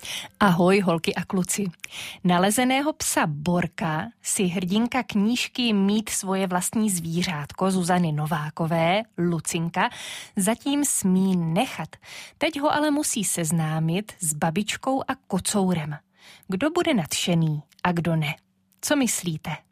Ahoj, holky a kluci. Nalezeného psa Borka si hrdinka knížky Mít svoje vlastní zvířátko Zuzany Novákové, Lucinka, zatím smí nechat. Teď ho ale musí seznámit s babičkou a kocourem. Kdo bude nadšený a kdo ne? Co myslíte?